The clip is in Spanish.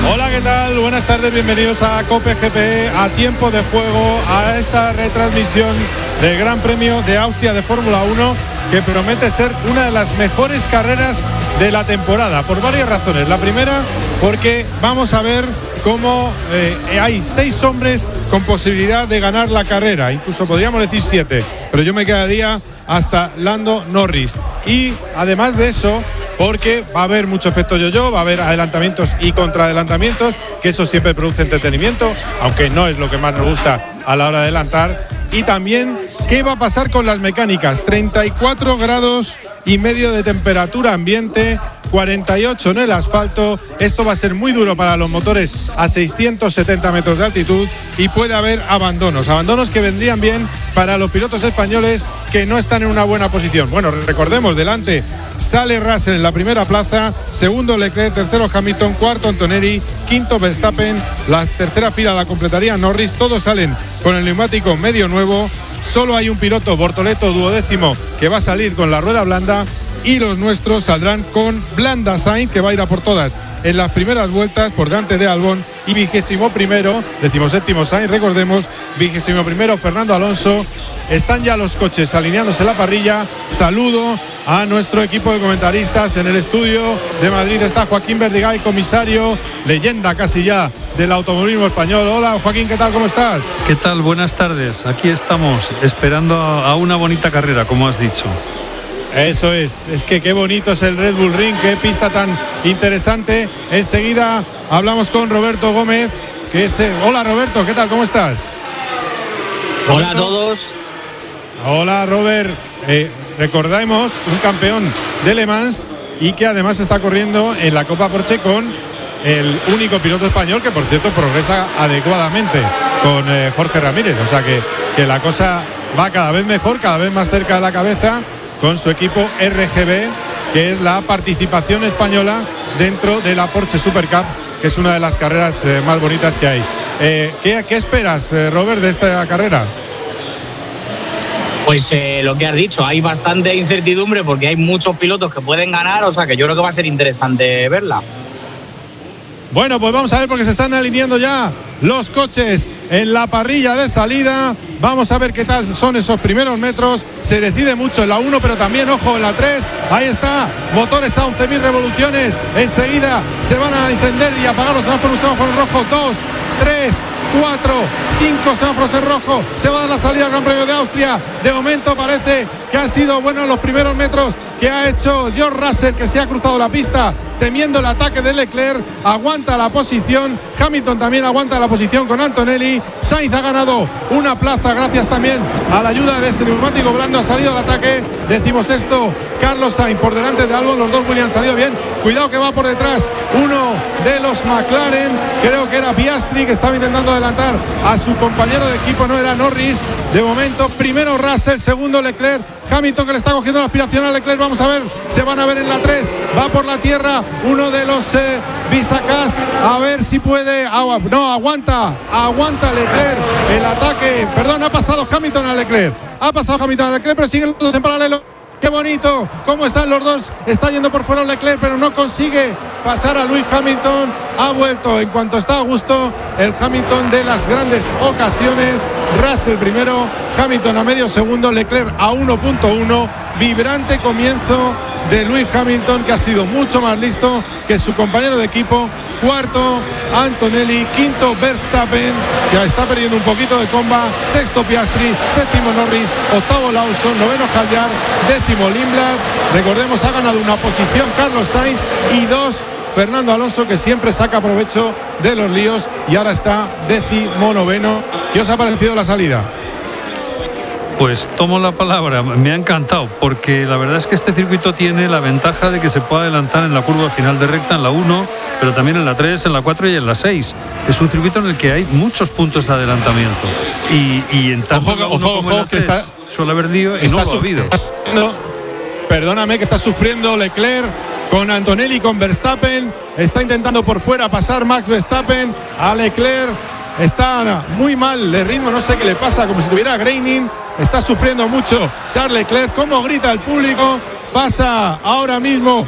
Hola, ¿qué tal? Buenas tardes, bienvenidos a COPE GP, a tiempo de juego, a esta retransmisión del Gran Premio de Austria de Fórmula 1, que promete ser una de las mejores carreras de la temporada, por varias razones. La primera, porque vamos a ver cómo hay 6 hombres con posibilidad de ganar la carrera, incluso podríamos decir 7, pero yo me quedaría hasta Lando Norris. Y además de eso, porque va a haber mucho efecto yo-yo, va a haber adelantamientos y contraadelantamientos, que eso siempre produce entretenimiento, aunque no es lo que más nos gusta a la hora de adelantar. Y también, ¿qué va a pasar con las mecánicas? 34 grados y medio de temperatura ambiente, 48 en el asfalto. Esto va a ser muy duro para los motores a 670 metros de altitud y puede haber abandonos que vendrían bien para los pilotos españoles que no están en una buena posición. Bueno, recordemos, delante sale Russell en la primera plaza, segundo Leclerc, tercero Hamilton, cuarto Antonelli, quinto Verstappen, la tercera fila la completaría Norris. Todos salen con el neumático medio nuevo, solo hay un piloto, Bortoleto, duodécimo, que va a salir con la rueda blanda, y los nuestros saldrán con blanda. Sainz, que va a ir a por todas en las primeras vueltas por delante de Albon, y 21º, 17º Sainz, recordemos, 21º Fernando Alonso. Están ya los coches alineándose en la parrilla. Saludo a nuestro equipo de comentaristas. En el estudio de Madrid está Joaquín Verdigay, comisario, leyenda casi ya del automovilismo español. Hola Joaquín, ¿qué tal? ¿Cómo estás? ¿Qué tal? Buenas tardes. Aquí estamos esperando a una bonita carrera, como has dicho. Eso es que qué bonito es el Red Bull Ring, qué pista tan interesante. Enseguida hablamos con Roberto Gómez, que es... Hola Roberto, ¿qué tal? ¿Cómo estás? Hola a todos. Hola Robert, recordemos un campeón de Le Mans y que además está corriendo en la Copa Porsche con el único piloto español que, por cierto, progresa adecuadamente con Jorge Ramírez. O sea que la cosa va cada vez mejor, cada vez más cerca de la cabeza, con su equipo RGB, que es la participación española dentro de la Porsche Super Cup, que es una de las carreras más bonitas que hay. ¿Qué esperas, Robert, de esta carrera? Pues lo que has dicho, hay bastante incertidumbre porque hay muchos pilotos que pueden ganar, o sea que yo creo que va a ser interesante verla. Bueno, pues vamos a ver, porque se están alineando ya los coches en la parrilla de salida. Vamos a ver qué tal son esos primeros metros. Se decide mucho en la 1, pero también, ojo, en la 3. Ahí está, motores a 11.000 revoluciones. Enseguida se van a encender y apagar los semáforos en rojo. 2, 3, 4, 5 semáforos en rojo. Se va a dar la salida al Gran Premio de Austria. De momento parece que han sido buenos los primeros metros que ha hecho George Russell, que se ha cruzado la pista temiendo el ataque de Leclerc. Aguanta la posición. Hamilton también aguanta la posición con Antonelli. Sainz ha ganado una plaza gracias también a la ayuda de ese neumático blando. Ha salido al ataque. 16º Carlos Sainz por delante de Albon. Los dos Williams han salido bien. Cuidado que va por detrás uno de los McLaren. Creo que era Piastri, que estaba intentando adelantar a su compañero de equipo. No era Norris. De momento, primero Russell, segundo Leclerc. Hamilton, que le está cogiendo la aspiración a Leclerc. Vamos a ver, se van a ver en la 3. Va por la tierra uno de los bisacas. A ver si puede. No, aguanta Leclerc el ataque. Perdón, ha pasado Hamilton a Leclerc. Pero siguen los dos en paralelo. Qué bonito, cómo están los dos. Está yendo por fuera Leclerc, pero no consigue pasar a Lewis Hamilton. Ha vuelto en cuanto está a gusto el Hamilton de las grandes ocasiones. Russell primero, Hamilton a medio segundo, Leclerc a 1.1. Vibrante comienzo de Lewis Hamilton, que ha sido mucho más listo que su compañero de equipo. Cuarto Antonelli, quinto Verstappen, que está perdiendo un poquito de comba. Sexto Piastri, séptimo Norris, octavo Lawson, noveno Callar, décimo Lindblad. Recordemos, ha ganado una posición Carlos Sainz y 2 Fernando Alonso, que siempre saca provecho de los líos, y ahora está 19º. ¿Qué os ha parecido la salida? Pues tomo la palabra, me ha encantado, porque la verdad es que este circuito tiene la ventaja de que se puede adelantar en la curva final de recta, en la 1, pero también en la 3, en la 4 y en la 6. Es un circuito en el que hay muchos puntos de adelantamiento. Y en tanto en la 1 como en la 3 suele haber lío y no lo ha habido. Perdóname, que está sufriendo Leclerc con Antonelli, con Verstappen. Está intentando por fuera pasar Max Verstappen a Leclerc. Está muy mal de ritmo, no sé qué le pasa, como si tuviera graining. Está sufriendo mucho Charles Leclerc. Cómo grita el público. Pasa ahora mismo